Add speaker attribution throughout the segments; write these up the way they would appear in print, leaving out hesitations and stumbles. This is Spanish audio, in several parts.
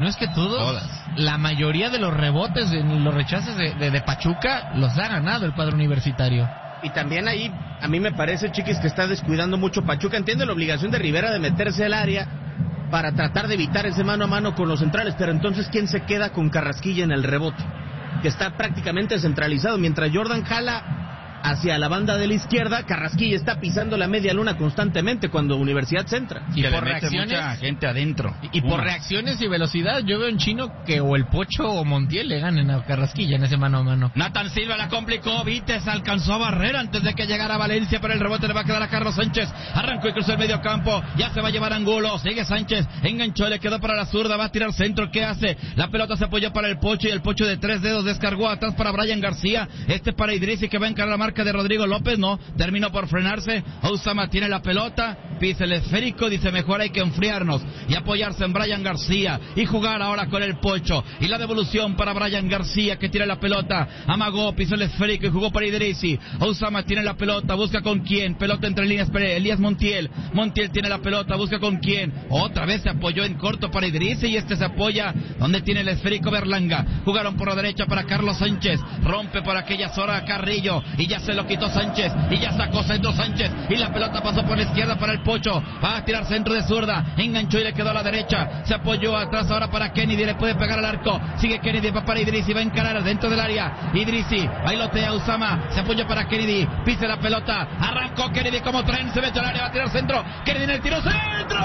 Speaker 1: es que todas.
Speaker 2: La mayoría de los rebotes, los rechaces de Pachuca, los ha ganado el cuadro universitario.
Speaker 3: Y también ahí, a mí me parece, Chiquis, que está descuidando mucho Pachuca. Entiendo la obligación de Rivera de meterse al área para tratar de evitar ese mano a mano con los centrales, pero entonces, ¿quién se queda con Carrasquilla en el rebote? Que está prácticamente centralizado, mientras Jordan jala hacia la banda de la izquierda, Carrasquilla está pisando la media luna constantemente cuando Universidad centra.
Speaker 1: Y por reacciones,
Speaker 4: mucha gente adentro.
Speaker 2: Y por reacciones y velocidad, yo veo en Chino que o el Pocho o Montiel le ganen a Carrasquilla en ese mano a mano.
Speaker 4: Nathan Silva la complicó, Vites alcanzó a barrer antes de que llegara Valencia, pero el rebote le va a quedar a Carlos Sánchez. Arrancó y cruzó el medio campo, ya se va a llevar Angulo, sigue Sánchez, enganchó, le quedó para la zurda, va a tirar centro, ¿qué hace? La pelota se apoyó para el Pocho y el Pocho de 3 dedos descargó atrás para Brian García, para Idrissi que va a encarar la marca de Rodrigo López, no, terminó por frenarse. Osama tiene la pelota, pisa el esférico, dice mejor hay que enfriarnos y apoyarse en Brian García y jugar ahora con el Pocho, y la devolución para Brian García que tira la pelota, amagó, pisó el esférico y jugó para Idrissi. Osama tiene la pelota, busca con quién, pelota entre líneas, Elías Montiel tiene la pelota, busca con quién, otra vez se apoyó en corto para Idrissi y se apoya donde tiene el esférico Berlanga. Jugaron por la derecha para Carlos Sánchez, rompe por aquella zona Carrillo y ya se lo quitó Sánchez y ya sacó centro Sánchez y la pelota pasó por la izquierda para el Pocho, va a tirar centro de zurda, enganchó y le quedó a la derecha, se apoyó atrás ahora para Kennedy, le puede pegar al arco, sigue Kennedy, va para Idrissi, va a encarar dentro del área, Idrissi, bailotea Usama, se apoya para Kennedy, pisa la pelota, arrancó Kennedy como tren, se mete al área, va a tirar centro, Kennedy en el tiro, centro,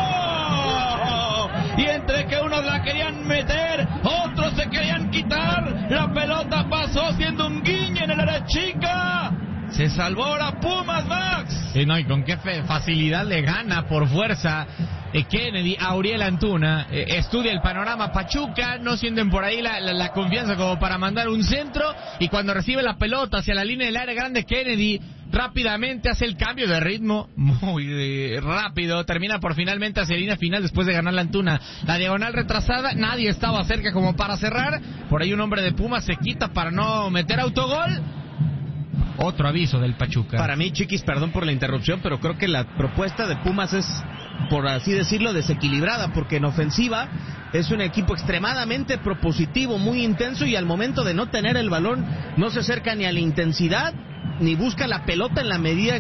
Speaker 4: y entre que unos la querían meter, otros se querían quitar, la pelota pasó haciendo un guiño en el área chica. Se salvó ahora Pumas, Max.
Speaker 2: No, y con qué facilidad le gana por fuerza Kennedy a Uriel Antuna. Estudia el panorama Pachuca, no sienten por ahí la confianza como para mandar un centro, y cuando recibe la pelota hacia la línea del área grande, Kennedy rápidamente hace el cambio de ritmo, muy rápido, termina por finalmente hacia línea final después de ganar la Antuna. La diagonal retrasada, nadie estaba cerca como para cerrar, por ahí un hombre de Pumas se quita para no meter autogol. Otro aviso del Pachuca.
Speaker 3: Para mí, Chiquis, perdón por la interrupción, pero creo que la propuesta de Pumas es, por así decirlo, desequilibrada, porque en ofensiva es un equipo extremadamente propositivo, muy intenso, y al momento de no tener el balón no se acerca ni a la intensidad ni busca la pelota en la medida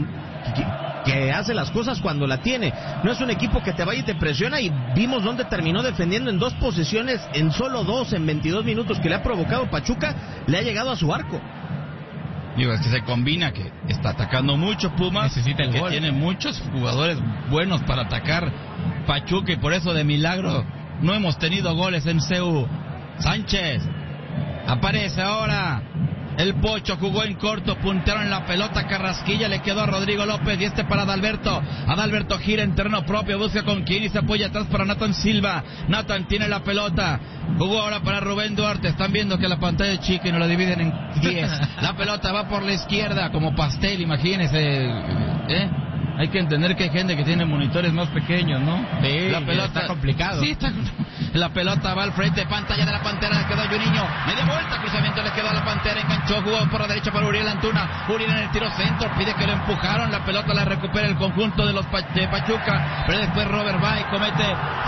Speaker 3: que hace las cosas cuando la tiene. No es un equipo que te vaya y te presiona, y vimos dónde terminó defendiendo en 2 posesiones, en solo 2 en 22 minutos que le ha provocado Pachuca, le ha llegado a su arco.
Speaker 4: Digo, es que se combina que está atacando mucho Pumas,
Speaker 2: necesita el
Speaker 4: que
Speaker 2: gol.
Speaker 4: Tiene muchos jugadores buenos para atacar Pachuca, y por eso de milagro no hemos tenido goles en CU. Sánchez aparece ahora, el Pocho jugó en corto, puntearon la pelota, Carrasquilla le quedó a Rodrigo López y para Adalberto. Adalberto gira en terreno propio, busca con quién y se apoya atrás para Nathan Silva. Nathan tiene la pelota, jugó ahora para Rubén Duarte. Están viendo que la pantalla es chica y nos la dividen en 10. La pelota va por la izquierda como pastel, imagínense. Hay que entender que hay gente que tiene monitores más pequeños, ¿no?
Speaker 2: Sí,
Speaker 4: la pelota
Speaker 2: está complicado.
Speaker 4: Sí, la pelota va al frente, pantalla de la Pantera, le quedó a Juninho, media vuelta, cruzamiento, le quedó a la Pantera, enganchó, jugó por la derecha para Uriel Antuna, Uriel en el tiro centro, pide que lo empujaron, la pelota la recupera el conjunto de los de Pachuca, pero después Robert Bay comete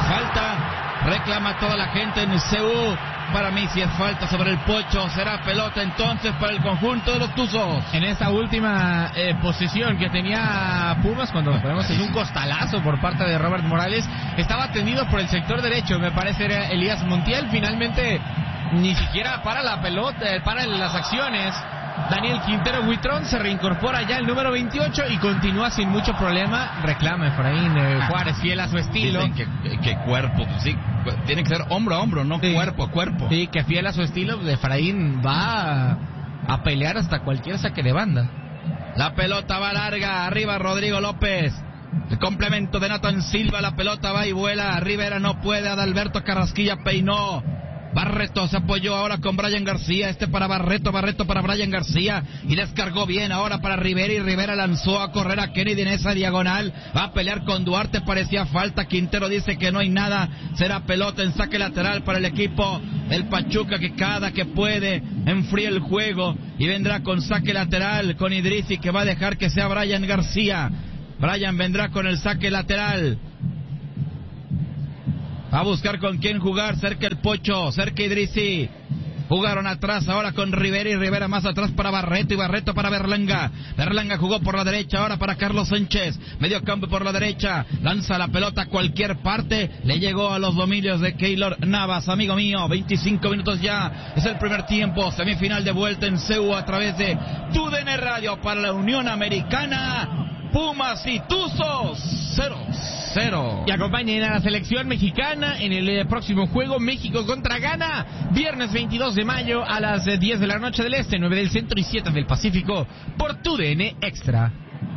Speaker 4: falta, reclama toda la gente en CU. Para mí, si es falta sobre el Pocho, será pelota entonces para el conjunto de los Tuzos.
Speaker 2: En esta última posición que tenía Pumas, cuando vemos en un costalazo por parte de Robert Morales, estaba atendido por el sector derecho, me parece era Elías Montiel, finalmente ni siquiera para la pelota, para las acciones. Daniel Quintero Huitrón se reincorpora ya el número 28 y continúa sin mucho problema. Reclama Efraín Juárez, fiel a su estilo.
Speaker 4: Dicen que cuerpo, sí, tiene que ser hombro a hombro, no cuerpo a cuerpo.
Speaker 2: Sí, que fiel a su estilo, Efraín va a pelear hasta cualquier saque de banda.
Speaker 4: La pelota va larga, arriba Rodrigo López. El complemento de Nathan Silva, la pelota va y vuela. Rivera no puede, Adalberto Carrasquilla peinó. Barreto se apoyó ahora con Brian García, para Barreto para Brian García, y descargó bien ahora para Rivera, y Rivera lanzó a correr a Kennedy en esa diagonal, va a pelear con Duarte, parecía falta, Quintero dice que no hay nada, será pelota en saque lateral para el equipo del Pachuca, que cada que puede enfría el juego, y vendrá con saque lateral con Idrissi, que va a dejar que sea Brian García. Brian vendrá con el saque lateral. Va a buscar con quién jugar. Cerca el Pocho, cerca Idrissi. Jugaron atrás ahora con Rivera y Rivera más atrás para Barreto y Barreto para Berlanga. Berlanga jugó por la derecha ahora para Carlos Sánchez. Medio campo por la derecha. Lanza la pelota a cualquier parte. Le llegó a los dominios de Keylor Navas, amigo mío. 25 minutos ya. Es el primer tiempo. Semifinal de vuelta en CEU a través de TUDN Radio para la Unión Americana. Pumas y Tuzos 0-0.
Speaker 2: Y acompañen a la selección mexicana en el próximo juego, México contra Ghana, viernes 22 de mayo a las 10 de la noche del Este, 9 del Centro y 7 del Pacífico, por TUDN Extra.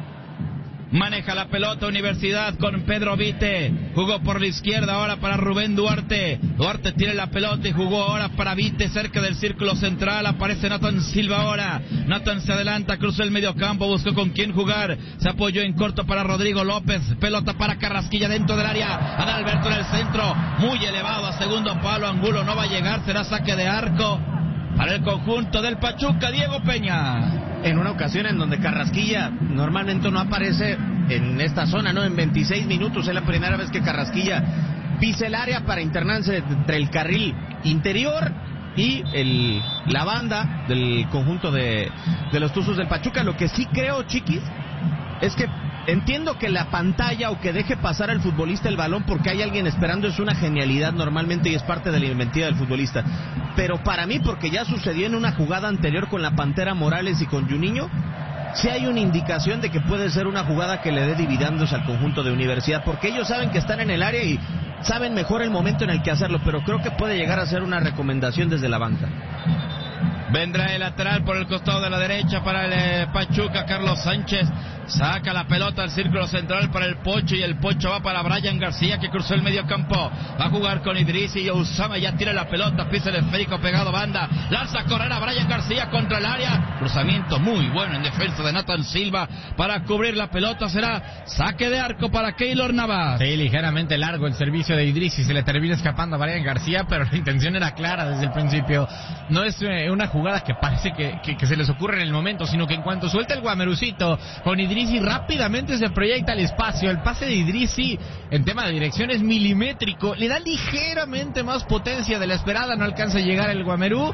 Speaker 4: Maneja la pelota Universidad con Pedro Vite. Jugó por la izquierda ahora para Rubén Duarte. Duarte tiene la pelota y jugó ahora para Vite cerca del círculo central. Aparece Nathan Silva ahora. Nathan se adelanta, cruzó el medio campo, buscó con quién jugar. Se apoyó en corto para Rodrigo López. Pelota para Carrasquilla dentro del área. Adalberto en el centro. Muy elevado a segundo palo. Angulo no va a llegar. Será saque de arco para el conjunto del Pachuca. Diego Peña.
Speaker 3: En una ocasión en donde Carrasquilla normalmente no aparece en esta zona, ¿no? En 26 minutos es la primera vez que Carrasquilla pisa el área para internarse entre el carril interior y la banda del conjunto de los Tuzos del Pachuca. Lo que sí creo, Chiquis, es que entiendo que la pantalla o que deje pasar al futbolista el balón porque hay alguien esperando es una genialidad normalmente y es parte de la inventiva del futbolista. Pero para mí, porque ya sucedió en una jugada anterior con la Pantera Morales y con Juninho, sí hay una indicación de que puede ser una jugada que le dé dividendos al conjunto de Universidad, porque ellos saben que están en el área y saben mejor el momento en el que hacerlo, pero creo que puede llegar a ser una recomendación desde la banca.
Speaker 4: Vendrá el lateral por el costado de la derecha para el Pachuca, Carlos Sánchez. Saca la pelota al círculo central para el Pocho y el Pocho va para Brian García que cruzó el medio campo. Va a jugar con Idrissi y Usama ya tira la pelota, pisa el esférico pegado banda. Lanza a correr a Brian García contra el área. Cruzamiento muy bueno en defensa de Nathan Silva para cubrir la pelota. Será saque de arco para Keylor Navas.
Speaker 2: Sí, ligeramente largo el servicio de Idrissi. Se le termina escapando a Brian García, pero la intención era clara desde el principio. No es una jugada que parece que se les ocurre en el momento, sino que en cuanto suelta el guamerucito con Idrissi rápidamente se proyecta al espacio. El pase de Idrissi en tema de dirección es milimétrico, le da ligeramente más potencia de la esperada, no alcanza a llegar el guamerú,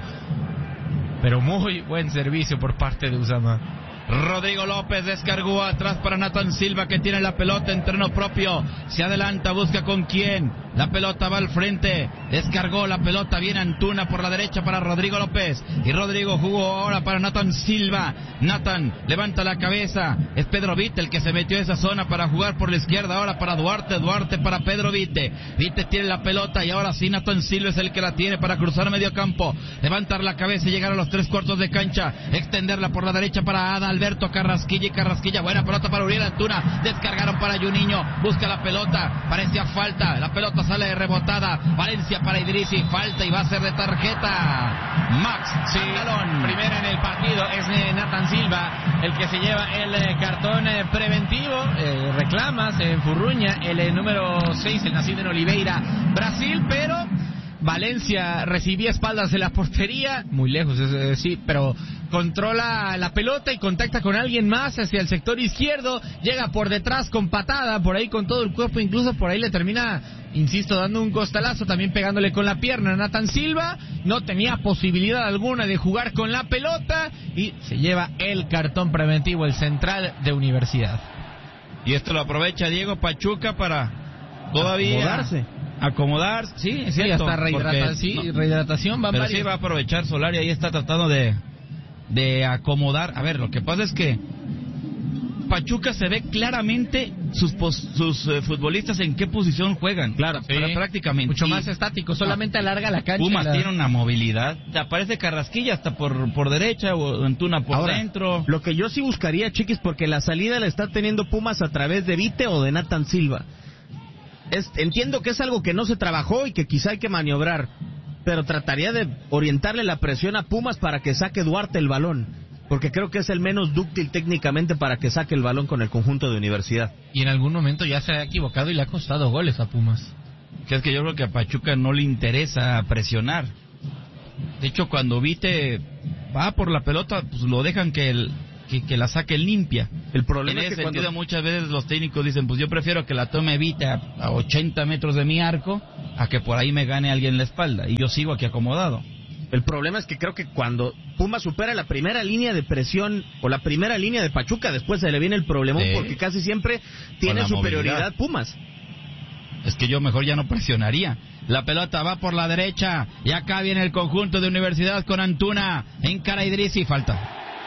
Speaker 2: pero muy buen servicio por parte de Usama.
Speaker 4: Rodrigo López descargó atrás para Nathan Silva que tiene la pelota en terreno propio. Se adelanta, busca con quién. La pelota va al frente. Descargó la pelota bien Antuna por la derecha para Rodrigo López. Y Rodrigo jugó ahora para Nathan Silva. Nathan levanta la cabeza. Es Pedro Vite el que se metió a esa zona para jugar por la izquierda. Ahora para Duarte. Duarte para Pedro Vite. Vite tiene la pelota y ahora sí Nathan Silva es el que la tiene para cruzar medio campo. Levantar la cabeza y llegar a los 3/4 de cancha. Extenderla por la derecha para Adalberto Carrasquilla y Carrasquilla. Buena pelota para Uriel Antuna. Descargaron para Juninho. Busca la pelota. Parecía falta. La pelota sale rebotada. Valencia para Idrissi. Falta y va a ser de tarjeta. Max Sangalón.
Speaker 2: Primera en el partido es Nathan Silva el que se lleva el cartón preventivo. Reclama, se enfurruña el número 6, el nacido en Oliveira, Brasil, pero Valencia recibía espaldas de la portería, muy lejos, sí, pero controla la pelota y contacta con alguien más hacia el sector izquierdo, llega por detrás con patada, por ahí con todo el cuerpo, incluso por ahí le termina, insisto, dando un costalazo, también pegándole con la pierna a Nathan Silva. No tenía posibilidad alguna de jugar con la pelota y se lleva el cartón preventivo, el central de Universidad.
Speaker 4: Y esto lo aprovecha Diego Pachuca para todavía acomodarse, sí, es cierto,
Speaker 2: hasta rehidratación va,
Speaker 4: pero varios. Sí va a aprovechar Solari, ahí está tratando de acomodar. A ver, lo que pasa es que Pachuca se ve claramente sus futbolistas en qué posición juegan.
Speaker 2: Claro, sí,
Speaker 4: prácticamente.
Speaker 2: Mucho más estático, solamente alarga la cancha.
Speaker 4: Pumas tiene una movilidad. Te aparece Carrasquilla hasta por derecha o Antuna por dentro.
Speaker 3: Lo que yo sí buscaría, Chiquis, porque la salida la está teniendo Pumas a través de Vite o de Nathan Silva. Entiendo que es algo que no se trabajó y que quizá hay que maniobrar, pero trataría de orientarle la presión a Pumas para que saque Duarte el balón, porque creo que es el menos dúctil técnicamente para que saque el balón con el conjunto de Universidad.
Speaker 2: Y en algún momento ya se ha equivocado y le ha costado goles a Pumas.
Speaker 4: Que es que yo creo que a Pachuca no le interesa presionar. De hecho, cuando Vite va por la pelota, pues lo dejan que la saque limpia.
Speaker 3: El problema
Speaker 4: en
Speaker 3: es
Speaker 4: ese
Speaker 3: que
Speaker 4: sentido muchas veces los técnicos dicen, pues yo prefiero que la tome Vite a 80 metros de mi arco a que por ahí me gane alguien la espalda, y yo sigo aquí acomodado.
Speaker 3: El problema es que creo que cuando Pumas supera la primera línea de presión o la primera línea de Pachuca, después se le viene el problemón,
Speaker 4: Sí.
Speaker 3: porque casi siempre tiene superioridad Pumas.
Speaker 4: Es que yo mejor ya no presionaría. La pelota va por la derecha y acá viene el conjunto de Universidad con Antuna. Encara Idrissi, falta.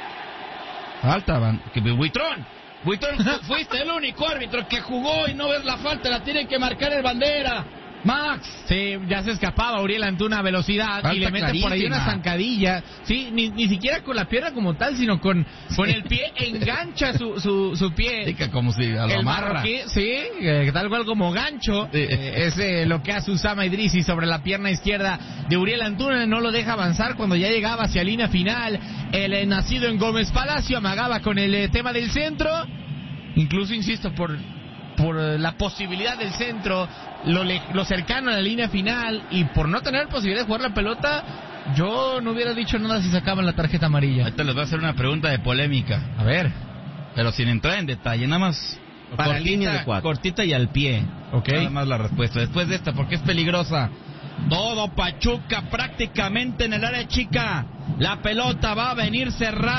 Speaker 4: Buitrón, fuiste el único árbitro que jugó y no ves la falta, la tienen que marcar el bandera. Max.
Speaker 2: Sí, ya se escapaba Uriel Antuna a velocidad
Speaker 4: Falta
Speaker 2: y le mete por ahí una
Speaker 4: clarísima.
Speaker 2: zancadilla. Sí, ni siquiera con la pierna como tal, sino con el pie, engancha su pie.
Speaker 4: Sí, que como si a lo
Speaker 2: El
Speaker 4: amarra.
Speaker 2: marroquí, sí, tal cual como gancho.
Speaker 4: Sí.
Speaker 2: Es lo que hace Usama Idrissi sobre la pierna izquierda de Uriel Antuna. No lo deja avanzar cuando ya llegaba hacia línea final. El nacido en Gómez Palacio amagaba con el tema del centro. Incluso, insisto, por la posibilidad del centro, lo cercano a la línea final, y por no tener posibilidad de jugar la pelota, yo no hubiera dicho nada si sacaban la tarjeta amarilla.
Speaker 4: Ahorita les voy a hacer una pregunta de polémica,
Speaker 2: A ver,
Speaker 4: pero sin entrar en detalle, nada más
Speaker 3: Para línea de 4.
Speaker 4: cortita y al pie.
Speaker 2: ok.
Speaker 4: Nada más la respuesta. Después de esta, porque es peligrosa. Todo Pachuca prácticamente en el área chica. La pelota va a venir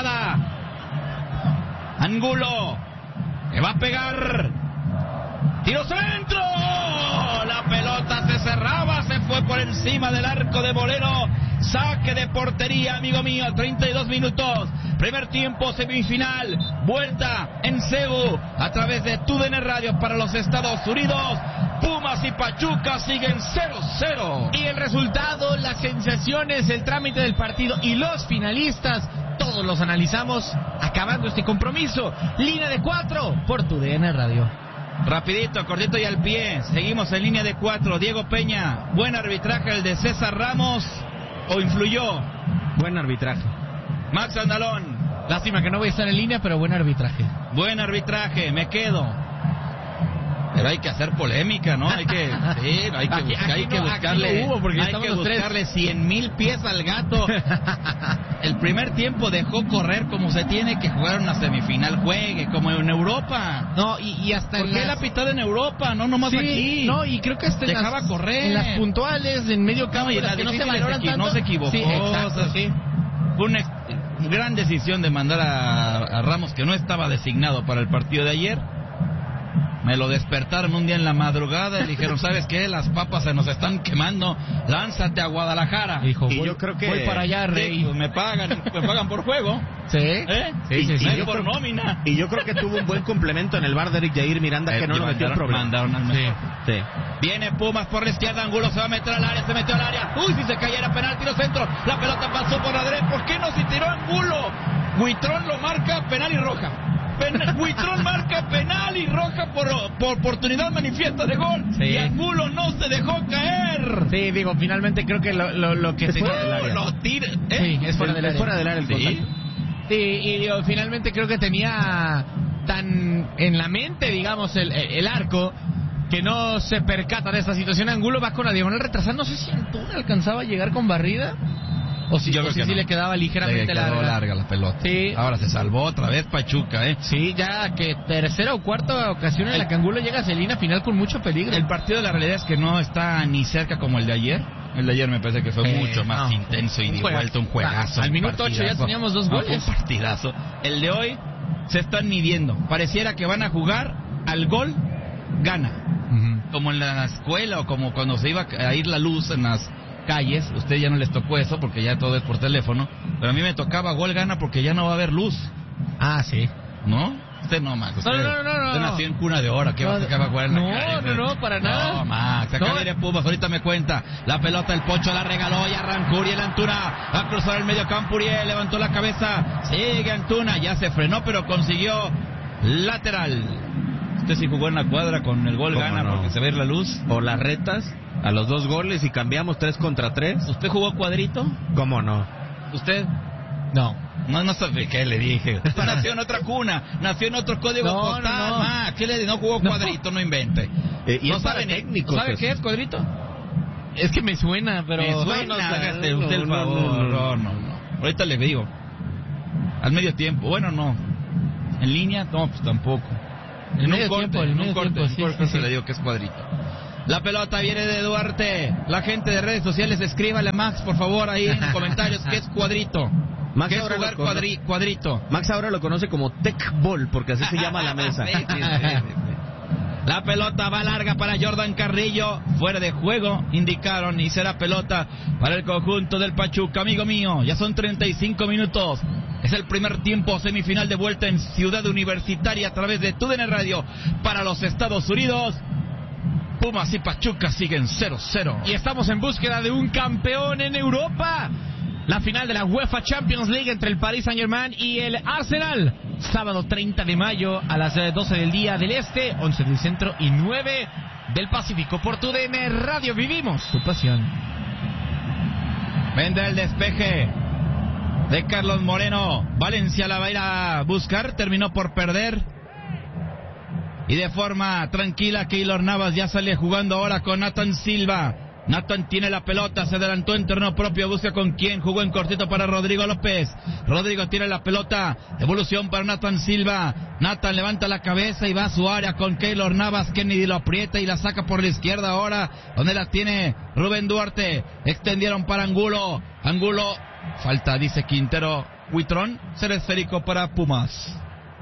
Speaker 4: cerrada. Angulo, que va a pegar. ¡Tiro centro! La pelota se cerraba, se fue por encima del arco de Bolero. Saque de portería, amigo mío, 32 minutos. Primer tiempo, semifinal. Vuelta en Cebu a través de TUDN Radio para los Estados Unidos. Pumas y Pachuca siguen 0-0.
Speaker 2: Y el resultado, las sensaciones, el trámite del partido y los finalistas, todos los analizamos acabando este compromiso. Línea de 4 por TUDN Radio.
Speaker 4: Rapidito, cortito y al pie. Seguimos en línea de 4. Diego Peña, buen arbitraje el de César Ramos, ¿o influyó?
Speaker 3: Buen arbitraje.
Speaker 4: Max Andalón,
Speaker 2: Lástima que no voy a estar en línea, pero buen arbitraje.
Speaker 4: buen arbitraje, me quedo. Pero hay que hacer polémica, ¿no? Hay que buscarle,
Speaker 2: no hubo, porque
Speaker 4: hay
Speaker 2: estamos
Speaker 4: que
Speaker 2: los tres.
Speaker 4: buscarle 100,000 pies al gato. El primer tiempo dejó correr como se tiene que jugar una semifinal, juegue como en Europa.
Speaker 2: No, y hasta
Speaker 4: ¿Por
Speaker 2: en
Speaker 4: qué
Speaker 2: las...
Speaker 4: la pitado en Europa? No, nomás
Speaker 2: Sí,
Speaker 4: aquí.
Speaker 2: no, y creo que hasta en
Speaker 4: Dejaba
Speaker 2: las,
Speaker 4: correr.
Speaker 2: en las puntuales, en medio campo,
Speaker 4: No, y en
Speaker 2: las
Speaker 4: las
Speaker 2: que no se
Speaker 4: difíciles
Speaker 2: valoran tanto.
Speaker 4: no se equivocó.
Speaker 2: Sí, exacto, sí.
Speaker 4: Fue una gran decisión de mandar a Ramos, que no estaba designado para el partido de ayer. Me lo despertaron un día en la madrugada y dijeron, ¿sabes qué? Las papas se nos están quemando, lánzate a Guadalajara.
Speaker 2: Dijo,
Speaker 3: Y
Speaker 2: voy,
Speaker 3: yo creo que-
Speaker 2: voy para allá, Rey.
Speaker 4: Sí, pues me pagan por juego.
Speaker 2: Sí,
Speaker 4: ¿Eh?
Speaker 2: sí, sí, sí.
Speaker 4: No es
Speaker 3: yo
Speaker 4: por
Speaker 3: creo-
Speaker 4: nómina.
Speaker 3: Y yo creo que tuvo un buen complemento en el bar de Eric Jair Miranda, que no lo metió en problema.
Speaker 4: Mandaron al mejor.
Speaker 3: Sí.
Speaker 4: Viene Pumas por la izquierda, Angulo se va a meter al área, se metió al área. Uy, si se cayera penal, tiro centro. La pelota pasó por la derecha. ¿Por qué no se tiró Angulo? Buitrón lo marca, penal y roja. Buitrón marca penal y roja por oportunidad manifiesta de gol.
Speaker 2: Sí.
Speaker 4: Y Angulo no se dejó caer.
Speaker 2: Sí, digo, finalmente creo que lo que
Speaker 3: Es
Speaker 2: se...
Speaker 3: fuera del área.
Speaker 4: Lo tira.
Speaker 2: Sí, es fuera del área.
Speaker 3: Fuera del área el
Speaker 4: Sí.
Speaker 3: contacto.
Speaker 2: Sí, y digo, finalmente creo que tenía tan en la mente, digamos, el arco, que no se percata de esta situación. Angulo va con la diagonal retrasada. No sé si Antuna alcanzaba a llegar con barrida, o si,
Speaker 4: Yo creo que
Speaker 2: sí
Speaker 4: no.
Speaker 2: le quedaba ligeramente
Speaker 4: Le quedó larga la pelota.
Speaker 2: Sí.
Speaker 4: Ahora se salvó otra vez Pachuca, ¿eh?
Speaker 2: Sí, ya que tercera o cuarta ocasión en la que Angulo llega a línea final con mucho peligro.
Speaker 4: El partido de la realidad es que no está ni cerca como el de ayer. El de ayer me parece que fue mucho más
Speaker 2: no.
Speaker 4: intenso y
Speaker 2: Un
Speaker 4: de
Speaker 2: juegazo.
Speaker 4: vuelta, un juegazo.
Speaker 2: Al
Speaker 4: un
Speaker 2: minuto 8 ya
Speaker 4: partidazo.
Speaker 2: teníamos 2
Speaker 4: No,
Speaker 2: goles.
Speaker 4: fue un partidazo. El de hoy se están midiendo. Pareciera que van a jugar al gol, gana.
Speaker 2: Ujú.
Speaker 4: Como en la escuela o como cuando se iba a ir la luz en las calles. Usted ya no les tocó eso porque ya todo es por teléfono. Pero a mí me tocaba gol, gana porque ya no va a haber luz.
Speaker 2: Ah, sí.
Speaker 4: ¿No? Usted no, Max. Usted,
Speaker 2: No.
Speaker 4: usted nació en cuna de oro. ¿Qué va a jugar en la calle?
Speaker 2: No, para nada.
Speaker 4: No, Max. Acá
Speaker 2: No.
Speaker 4: viene Pumas. Ahorita me cuenta. La pelota, el Pocho la regaló y arrancó Uriel Antuna. Va a cruzar el medio campo. Uriel levantó la cabeza. Sigue Antuna. Ya se frenó, pero consiguió lateral. Usted sí jugó en la cuadra con el gol,
Speaker 3: ¿Cómo
Speaker 4: gana
Speaker 3: no?
Speaker 4: porque se ve la luz.
Speaker 3: O las retas a los 2 goles y cambiamos 3 contra 3.
Speaker 4: ¿Usted jugó cuadrito?
Speaker 3: ¿Cómo no?
Speaker 4: ¿Usted?
Speaker 2: No.
Speaker 4: No sabe qué le dije. Usted nació en otra cuna, nació en otro código
Speaker 2: No,
Speaker 4: postal.
Speaker 2: no.
Speaker 4: Max, ¿qué le dijo? No jugó
Speaker 2: No.
Speaker 4: cuadrito, no invente.
Speaker 3: Y
Speaker 4: No
Speaker 3: es para
Speaker 4: sabe ni-
Speaker 3: técnicos.
Speaker 2: ¿Sabe
Speaker 3: eso.
Speaker 2: qué es cuadrito? Es que me suena, pero...
Speaker 4: Me suena,
Speaker 3: no,
Speaker 4: hágase
Speaker 3: no,
Speaker 4: usted el
Speaker 3: no,
Speaker 4: favor.
Speaker 3: no.
Speaker 4: No. Ahorita le digo. Al medio tiempo. Bueno, no. En línea, no, pues tampoco.
Speaker 2: El medio tiempo, el medio tiempo, sí,
Speaker 4: se
Speaker 2: sí.
Speaker 4: le digo que es cuadrito. La pelota viene de Duarte. La gente de redes sociales, escríbale a Max, por favor, ahí en los comentarios, ¿qué es cuadrito?
Speaker 3: Max
Speaker 4: ¿Qué es
Speaker 3: ahora
Speaker 4: jugar cuadrito?
Speaker 3: Max ahora lo conoce como Tech Ball, porque así se llama la mesa.
Speaker 4: Sí. La pelota va larga para Jordan Carrillo, fuera de juego, indicaron, y será pelota para el conjunto del Pachuca. Amigo mío, ya son 35 minutos. Es el primer tiempo semifinal de vuelta en Ciudad Universitaria a través de TUDN Radio para los Estados Unidos. Pumas y Pachuca siguen 0-0.
Speaker 2: Y estamos en búsqueda de un campeón en Europa. La final de la UEFA Champions League entre el Paris Saint-Germain y el Arsenal. Sábado 30 de mayo a las 12 del día del Este, 11 del Centro y 9 del Pacífico. Por TUDN Radio vivimos tu pasión.
Speaker 4: Vendrá el despeje de Carlos Moreno. Valencia la va a ir a buscar, terminó por perder. Y de forma tranquila, Keylor Navas ya sale jugando ahora con Nathan Silva. Nathan tiene la pelota, se adelantó en terreno propio, busca con quién, jugó en cortito para Rodrigo López. Rodrigo tiene la pelota, devolución para Nathan Silva. Nathan levanta la cabeza y va a su área con Keylor Navas. Kennedy lo aprieta y la saca por la izquierda ahora, donde la tiene Rubén Duarte. Extendieron para Angulo. Angulo, falta, dice Quintero. Huitrón, será esférico para Pumas.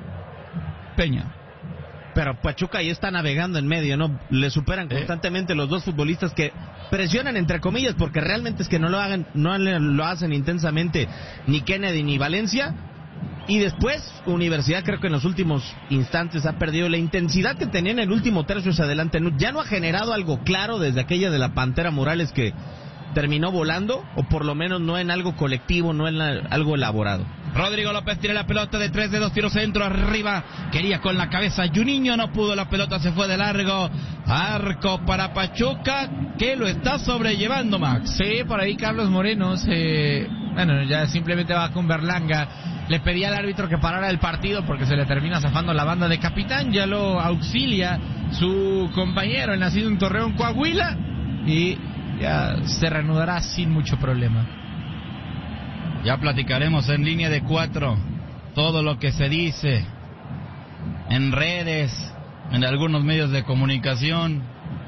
Speaker 4: Peña.
Speaker 3: Pero Pachuca ahí está navegando en medio, ¿no? Le superan constantemente los dos futbolistas que presionan entre comillas, porque realmente es que no lo hacen intensamente ni Kennedy ni Valencia. Y después, Universidad creo que en los últimos instantes ha perdido la intensidad que tenía en el último tercio hacia adelante. Ya no ha generado algo claro desde aquella de la Pantera Morales que terminó volando, o por lo menos no en algo colectivo, no en algo elaborado.
Speaker 4: Rodrigo López tiene la pelota de 3 dedos, tiro centro arriba, quería con la cabeza Juninho, no pudo, la pelota se fue de largo. Arco para Pachuca, que lo está sobrellevando, Max.
Speaker 2: Sí, por ahí Carlos Moreno bueno, ya simplemente va con Berlanga. Le pedía al árbitro que parara el partido porque se le termina zafando la banda de capitán. Ya lo auxilia su compañero, el nacido en Torreón, Coahuila, y ya se reanudará sin mucho problema.
Speaker 4: Ya platicaremos en línea de 4 todo lo que se dice en redes, en algunos medios de comunicación.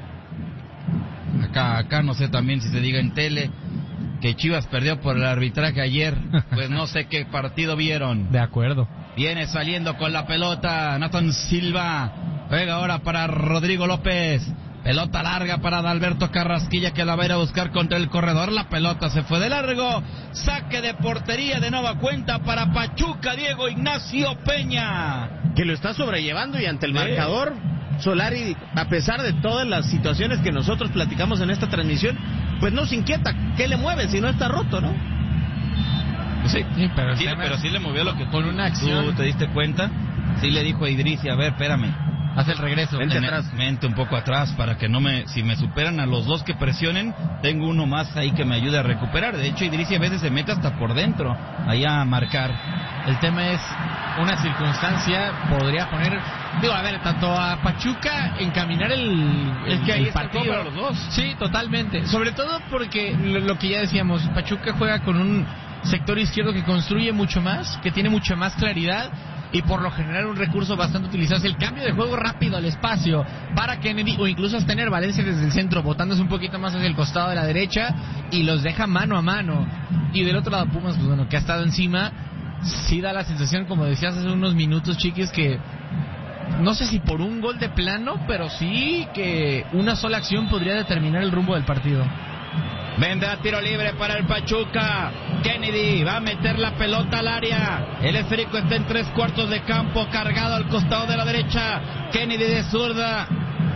Speaker 4: Acá no sé también si se diga en tele que Chivas perdió por el arbitraje ayer. Pues no sé qué partido vieron.
Speaker 2: De acuerdo.
Speaker 4: Viene saliendo con la pelota Nathan Silva. Juega ahora para Rodrigo López. Pelota larga para Adalberto Carrasquilla, que la va a ir a buscar contra el corredor. La pelota se fue de largo. Saque de portería de nueva cuenta para Pachuca, Diego Ignacio Peña.
Speaker 3: Que lo está sobrellevando, y ante el marcador, Solari, a pesar de todas las situaciones que nosotros platicamos en esta transmisión, pues no se inquieta. ¿Qué le mueve si no está roto, no?
Speaker 4: Sí, pero sí le movió lo que
Speaker 2: con una acción.
Speaker 4: ¿Tú te diste cuenta? Sí le dijo a Idrissi, a ver, espérame.
Speaker 2: Hace el regreso.
Speaker 4: Vente un poco atrás para que si me superan a los dos que presionen, tengo uno más ahí que me ayude a recuperar. De hecho, Idrissi a veces se mete hasta por dentro, ahí a marcar.
Speaker 2: El tema es, una circunstancia podría poner, a ver, tanto a Pachuca encaminar el partido
Speaker 4: para los dos.
Speaker 2: Sí, totalmente. Sobre todo porque lo que ya decíamos, Pachuca juega con un sector izquierdo que construye mucho más, que tiene mucha más claridad, y por lo general un recurso bastante utilizado es el cambio de juego rápido al espacio para Kennedy, o incluso tener Valencia desde el centro, botándose un poquito más hacia el costado de la derecha, y los deja mano a mano. Y del otro lado Pumas, pues bueno, que ha estado encima, sí da la sensación, como decías hace unos minutos, Chiquis, que no sé si por un gol de plano, pero sí que una sola acción podría determinar el rumbo del partido.
Speaker 4: Vendrá tiro libre para el Pachuca. Kennedy va a meter la pelota al área. El esférico está en 3/4 de campo, cargado al costado de la derecha. Kennedy de zurda.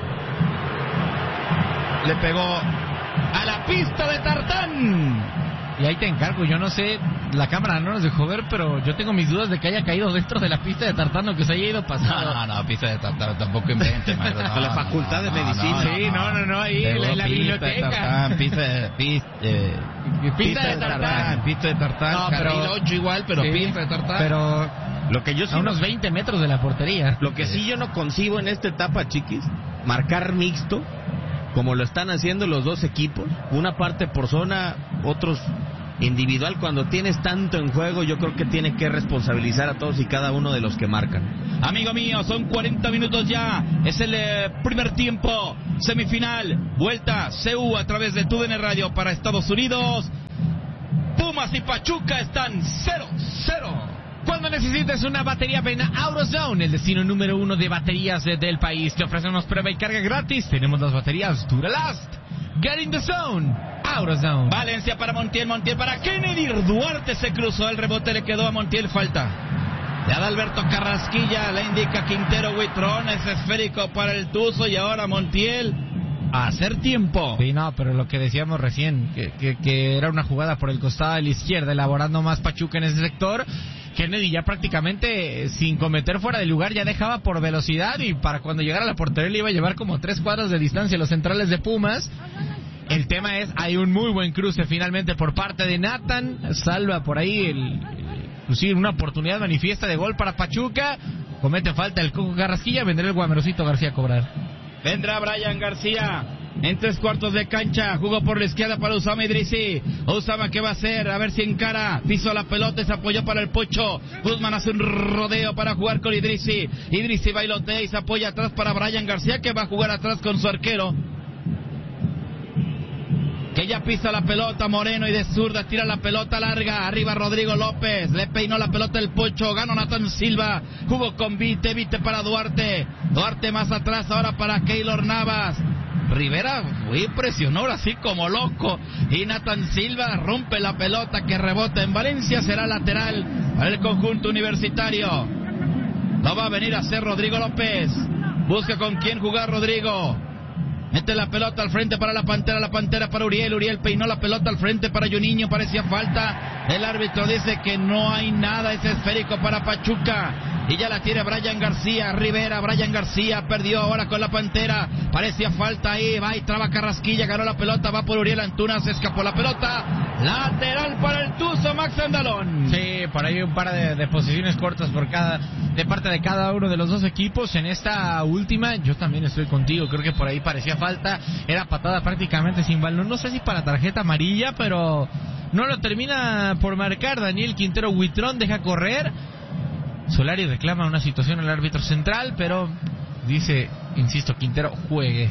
Speaker 4: Le pegó a la pista de tartán.
Speaker 2: Y ahí te encargo, yo no sé, la cámara no nos dejó ver, pero yo tengo mis dudas de que haya caído dentro de la pista de tartán o que se haya ido pasado.
Speaker 4: No, pista de tartán, tampoco invente, maestro.
Speaker 3: Con la facultad de medicina.
Speaker 2: No, ahí en la biblioteca.
Speaker 4: Pista de tartán.
Speaker 2: No,
Speaker 4: pero 8 igual, pero sí, pista de tartán.
Speaker 2: Pero
Speaker 3: lo que yo sí
Speaker 2: a unos 20 metros de la portería.
Speaker 3: Lo que sí yo no concibo en esta etapa, Chiquis, marcar mixto, como lo están haciendo los dos equipos, una parte por zona, otros individual, cuando tienes tanto en juego, yo creo que tiene que responsabilizar a todos y cada uno de los que marcan.
Speaker 4: Amigo mío, son 40 minutos ya, es el primer tiempo, semifinal, vuelta CU a través de TUDN Radio para Estados Unidos. Pumas y Pachuca están 0-0.
Speaker 2: Cuando necesites una batería, ven a AutoZone, el destino número 1 de baterías del país. Te ofrecemos prueba y carga gratis. Tenemos las baterías Duralast. Get in the zone. AutoZone.
Speaker 4: Valencia para Montiel, Montiel para Kennedy. Duarte se cruzó, el rebote le quedó a Montiel, falta. De Adalberto Carrasquilla, le indica Quintero Huitrón, es esférico para el Tuzo y ahora Montiel a hacer tiempo.
Speaker 2: Sí, no, pero lo que decíamos recién, que era una jugada por el costado de la izquierda, elaborando más Pachuca en ese sector. Kennedy ya prácticamente sin cometer fuera de lugar ya dejaba por velocidad y para cuando llegara a la portería le iba a llevar como 3 cuadras de distancia a los centrales de Pumas. El tema es, hay un muy buen cruce finalmente por parte de Nathan, salva por ahí inclusive una oportunidad manifiesta de gol para Pachuca, comete falta el Coco Carrasquilla, vendrá el Guamerosito García a cobrar.
Speaker 4: Vendrá Brian García en 3/4 de cancha, jugó por la izquierda para Usama Idrissi. Usama, ¿qué va a hacer? A ver si encara, pisó la pelota y se apoyó para el Pocho. Guzmán hace un rodeo para jugar con Idrissi. Idrissi bailotea y se apoya atrás para Brian García, que va a jugar atrás con su arquero, que ya pisa la pelota. Moreno y de zurda tira la pelota larga, arriba Rodrigo López, le peinó la pelota el Pocho, ganó Nathan Silva, jugó con Vite para Duarte más atrás ahora para Keylor Navas. Rivera presionó así como loco y Nathan Silva rompe la pelota que rebota en Valencia, será lateral para el conjunto universitario. Lo va a venir a hacer Rodrigo López, busca con quién jugar Rodrigo. Mete la pelota al frente para la Pantera para Uriel peinó la pelota al frente para Juninho, parecía falta, el árbitro dice que no hay nada, es esférico para Pachuca, y ya la tiene Brian García, Rivera, Brian García, perdió ahora con la Pantera, parecía falta ahí, va y traba Carrasquilla, ganó la pelota, va por Uriel Antuna, se escapó la pelota, lateral para el Tuzo, Max Andalón.
Speaker 2: Sí, por ahí un par de posiciones cortas de parte de cada uno de los dos equipos. En esta última, yo también estoy contigo, creo que por ahí parecía falta, era patada prácticamente sin balón, no sé si para tarjeta amarilla, pero no lo termina por marcar. Daniel Quintero Huitrón deja correr, Solari reclama una situación al árbitro central, pero dice, insisto, Quintero juegue.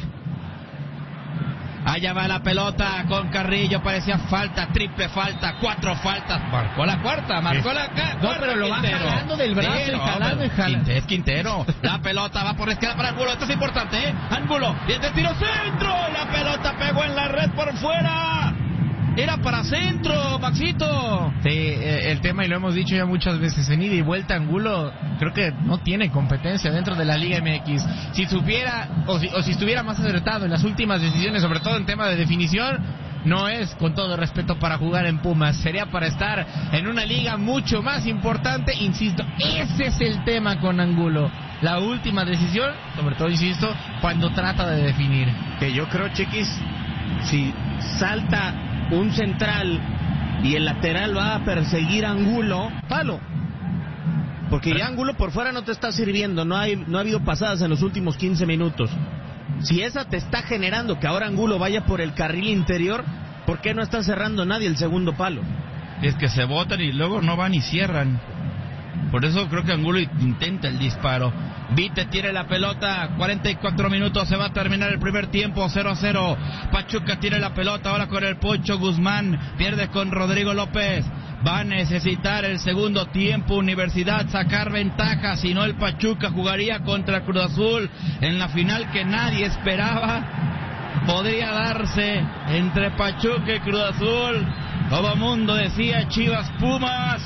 Speaker 4: Allá va la pelota con Carrillo, parecía falta, triple falta, 4 faltas, marcó la cuarta, marcó la cuarta.
Speaker 2: No, pero lo va jalando del brazo, sí, jalando.
Speaker 4: Es Quintero, la pelota va por la izquierda para Angulo, esto es importante, Angulo, y este tiro centro, la pelota pegó en la red por fuera. Era para centro, Maxito.
Speaker 2: Sí, el tema, y lo hemos dicho ya muchas veces, en ida y vuelta Angulo creo que no tiene competencia dentro de la Liga MX. Si supiera, o si estuviera más acertado en las últimas decisiones, sobre todo en tema de definición, no es, con todo respeto, para jugar en Pumas. Sería para estar en una liga mucho más importante, insisto, ese es el tema con Angulo. La última decisión, sobre todo, insisto, cuando trata de definir.
Speaker 3: Que yo creo, Chiquis, si salta un central y el lateral va a perseguir a Angulo, palo. Porque ya Angulo por fuera no te está sirviendo, no ha habido pasadas en los últimos 15 minutos. Si esa te está generando que ahora Angulo vaya por el carril interior, ¿por qué no está cerrando nadie el segundo palo?
Speaker 4: Es que se botan y luego no van y cierran. Por eso creo que Angulo intenta el disparo. Vite tiene la pelota, 44 minutos, se va a terminar el primer tiempo, 0-0. Pachuca tiene la pelota ahora con el Pocho Guzmán, pierde con Rodrigo López. Va a necesitar el segundo tiempo Universidad sacar ventaja, si no el Pachuca jugaría contra Cruz Azul en la final que nadie esperaba. Podría darse entre Pachuca y Cruz Azul. Todo mundo decía Chivas Pumas.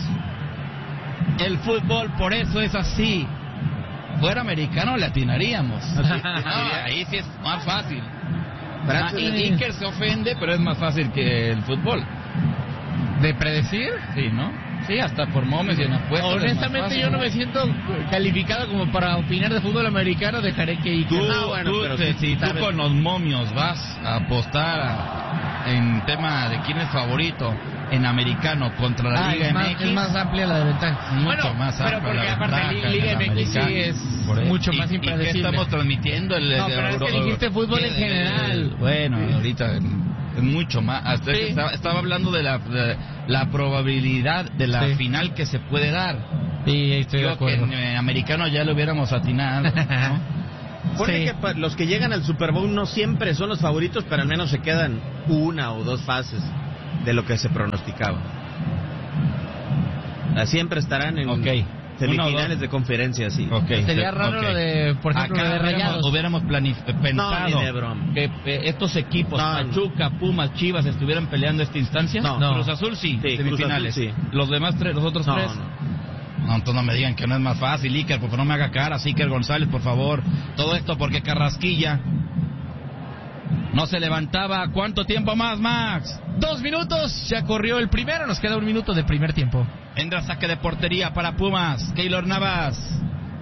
Speaker 4: El fútbol por eso es así. Fuera americano le atinaríamos. Ahí sí es más fácil. Iker se ofende, pero es más fácil que el fútbol.
Speaker 2: ¿De predecir?
Speaker 4: Sí, ¿no? Sí, hasta por momes y en apuestas.
Speaker 2: Honestamente yo no me siento calificado como para opinar de fútbol americano, dejaré que Iker.
Speaker 4: Si tú con los momios vas a apostar en tema de quién es favorito en americano contra la Liga MX,
Speaker 2: es más amplia la desventaja.
Speaker 4: Mucho más amplia.
Speaker 2: Pero porque aparte Liga MX sí es mucho más impredecible.
Speaker 4: ¿Y qué estamos transmitiendo?
Speaker 2: Pero es que dijiste fútbol en general.
Speaker 4: Bueno, ahorita Es mucho más. Hasta
Speaker 2: Sí.
Speaker 4: estaba hablando de la probabilidad de la
Speaker 2: Sí.
Speaker 4: final que se puede dar.
Speaker 2: Sí, estoy de
Speaker 4: Yo que
Speaker 2: acuerdo.
Speaker 4: en americano ya lo hubiéramos atinado, ¿no?
Speaker 3: Ponle
Speaker 2: Sí.
Speaker 3: que los que llegan al Super Bowl no siempre son los favoritos, pero al menos se quedan una o dos fases de lo que se pronosticaba. Siempre estarán en
Speaker 4: Ok.
Speaker 3: semifinales de conferencia, sí.
Speaker 4: Okay,
Speaker 2: Sería
Speaker 4: sí,
Speaker 2: raro
Speaker 4: ok.
Speaker 2: lo de, por ejemplo,
Speaker 4: Acá
Speaker 2: lo de Rayados.
Speaker 4: hubiéramos pensado
Speaker 3: No, ni de broma.
Speaker 4: que estos equipos,
Speaker 3: No.
Speaker 4: Pachuca, Pumas, Chivas, estuvieran peleando esta instancia.
Speaker 3: No.
Speaker 2: No.
Speaker 4: Cruz Azul sí,
Speaker 3: Sí,
Speaker 4: semifinales.
Speaker 3: Cruz Azul sí.
Speaker 4: Los demás tres, los otros
Speaker 3: No,
Speaker 4: tres.
Speaker 3: no.
Speaker 4: No, entonces no me digan que no es más fácil, Iker, por favor, no me haga cara, Iker González, por favor. Todo esto porque Carrasquilla no se levantaba. ¿Cuánto tiempo más, Max?
Speaker 2: 2 minutos, ya corrió el primero, nos queda 1 minuto de primer tiempo.
Speaker 4: Entra saque de portería para Pumas. Keylor Navas.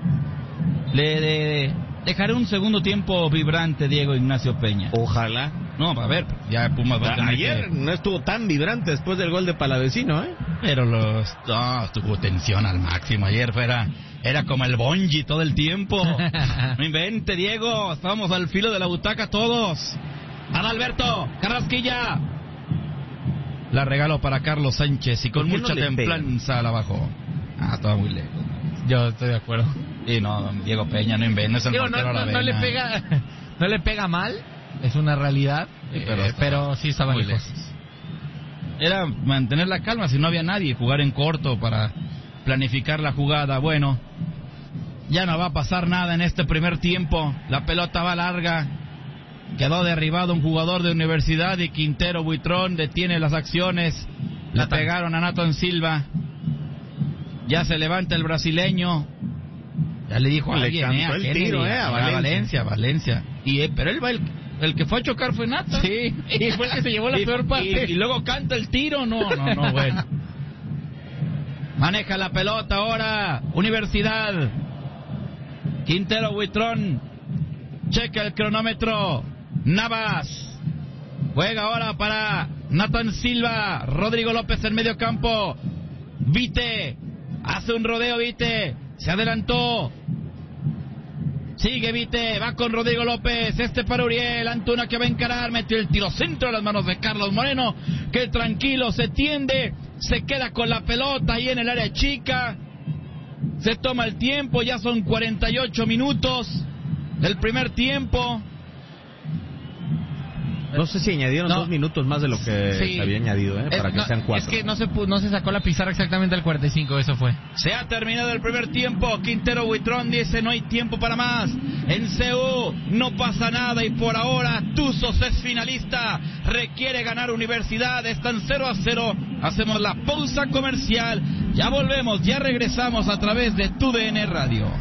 Speaker 4: Dejaré un segundo tiempo vibrante, Diego Ignacio Peña.
Speaker 3: Ojalá.
Speaker 4: No, a ver, ya Pumas va a tener
Speaker 3: Ayer
Speaker 4: que...
Speaker 3: no estuvo tan vibrante después del gol de Palavecino, ¿eh?
Speaker 4: Pero tuvo tensión al máximo. Ayer era como el Bonji todo el tiempo. No invente, Diego. Estábamos al filo de la butaca todos. Adalberto, Carrasquilla. La regaló para Carlos Sánchez y con
Speaker 3: ¿Por qué
Speaker 4: mucha
Speaker 3: no le
Speaker 4: templanza la bajó. Estaba muy lejos.
Speaker 2: Yo estoy de acuerdo.
Speaker 4: Y no, Diego Peña, no invente, es el
Speaker 2: Digo,
Speaker 4: portero a la
Speaker 2: no le
Speaker 4: vena.
Speaker 2: pega, no le pega mal, es una realidad,
Speaker 4: Sí,
Speaker 2: pero sí estaba
Speaker 4: muy
Speaker 2: lejos.
Speaker 4: lejos. Era mantener la calma si no había nadie, jugar en corto para planificar la jugada. Bueno, ya no va a pasar nada en este primer tiempo. La pelota va larga. Quedó derribado un jugador de Universidad y Quintero Buitrón detiene las acciones. Le pegaron a Nathan Silva. Ya se levanta el brasileño. Ya le dijo a
Speaker 3: Le
Speaker 4: alguien,
Speaker 3: cantó
Speaker 4: a
Speaker 3: el
Speaker 4: Kennedy,
Speaker 3: tiro,
Speaker 4: a Valencia. Pero él va el que fue a chocar fue Nathan.
Speaker 2: Sí, y fue el que se llevó la peor parte.
Speaker 4: Y luego canta el tiro, no, bueno. Maneja la pelota ahora, Universidad. Quintero Buitrón, checa el cronómetro. Navas, juega ahora para Nathan Silva. Rodrigo López en medio campo. Vite, hace un rodeo Vite, se adelantó. Sigue Vite, va con Rodrigo López, para Uriel, Antuna que va a encarar, metió el tiro centro a las manos de Carlos Moreno, que tranquilo se tiende, se queda con la pelota ahí en el área chica, se toma el tiempo, ya son 48 minutos del primer tiempo.
Speaker 3: No sé si añadieron 2 minutos más de lo que
Speaker 2: Sí.
Speaker 3: se había añadido, para que sean 4.
Speaker 2: Es que no se sacó la pizarra exactamente al 45, eso fue.
Speaker 4: Se ha terminado el primer tiempo. Quintero Buitrón dice no hay tiempo para más. En CU no pasa nada y por ahora Tuzos es finalista. Requiere ganar Universidad. Están 0-0. Hacemos la pausa comercial. Ya volvemos, ya regresamos a través de TUDN Radio.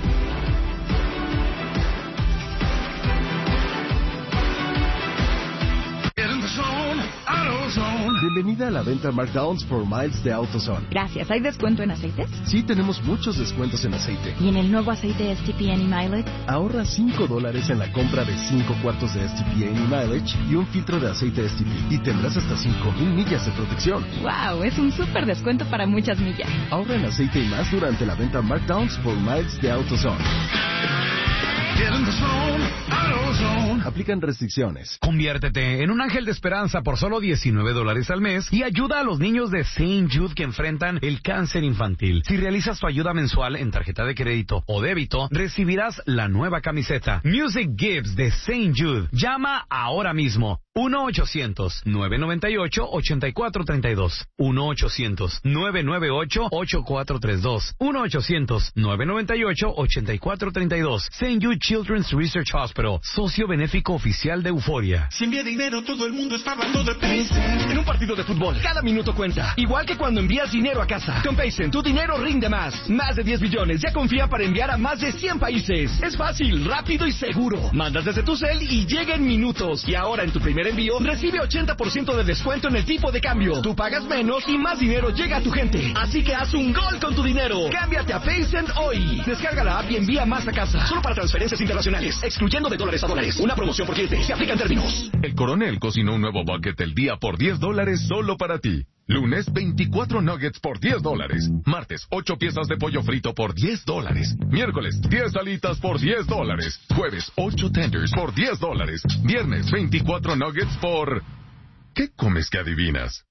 Speaker 1: Bienvenida a la venta Markdowns for Miles de AutoZone.
Speaker 5: Gracias. ¿Hay descuento en aceites?
Speaker 1: Sí, tenemos muchos descuentos en aceite.
Speaker 5: ¿Y en el nuevo aceite STP Any Mileage?
Speaker 1: Ahorra $5 en la compra de 5 cuartos de STP Any Mileage y un filtro de aceite STP. Y tendrás hasta 5,000 millas de protección.
Speaker 5: ¡Wow! Es un súper descuento para muchas millas.
Speaker 1: Ahorra en aceite y más durante la venta Markdowns for Miles de AutoZone. Aplican restricciones.
Speaker 6: Conviértete en un ángel de esperanza por solo $19 al mes y ayuda a los niños de St. Jude que enfrentan el cáncer infantil. Si realizas tu ayuda mensual en tarjeta de crédito o débito, recibirás la nueva camiseta Music Gives de St. Jude. Llama ahora mismo. 1-800-998-8432. 1-800-998-8432. 1-800-998-8432. St. Jude Children's Research Hospital, socio benéfico oficial de Euforia.
Speaker 7: Si envía dinero, todo el mundo está hablando de Paycen. En un partido de fútbol, cada minuto cuenta. Igual que cuando envías dinero a casa. Con Paycen, tu dinero rinde más. Más de 10 billones ya confía para enviar a más de 100 países. Es fácil, rápido y seguro. Mandas desde tu cel y llega en minutos. Y ahora en tu primer envío, recibe 80% de descuento en el tipo de cambio. Tú pagas menos y más dinero llega a tu gente. Así que haz un gol con tu dinero. Cámbiate a Paycen hoy. Descarga la app y envía más a casa. Solo para transferencias internacionales, excluyendo de dólares a dólares. Una promoción por cliente. Se aplican términos.
Speaker 8: El Coronel cocinó un nuevo bucket del día por $10 solo para ti. Lunes, 24 nuggets por $10. Martes, 8 piezas de pollo frito por $10. Miércoles, 10 alitas por $10. Jueves, 8 tenders por $10. Viernes, 24 nuggets por ¿Qué comes que adivinas?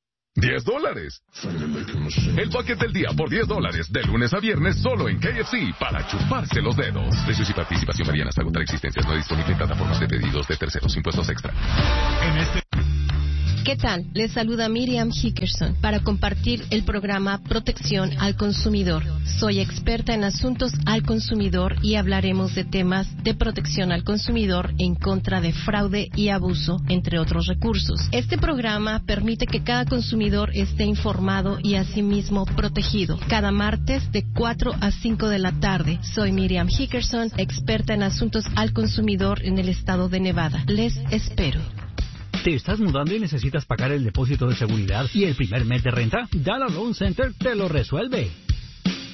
Speaker 8: $10. El bucket del día por $10, de lunes a viernes, solo en KFC, para chuparse los dedos. Precios y participación varían hasta agotar existencias. No disponible en plataformas de pedidos de terceros, impuestos extra.
Speaker 9: ¿Qué tal? Les saluda Miriam Hickerson para compartir el programa Protección al Consumidor. Soy experta en asuntos al consumidor y hablaremos de temas de protección al consumidor en contra de fraude y abuso, entre otros recursos. Este programa permite que cada consumidor esté informado y asimismo protegido. Cada martes de 4 a 5 de la tarde. Soy Miriam Hickerson, experta en asuntos al consumidor en el estado de Nevada. Les espero.
Speaker 10: ¿Te estás mudando y necesitas pagar el depósito de seguridad y el primer mes de renta? Dallas Loan Center te lo resuelve.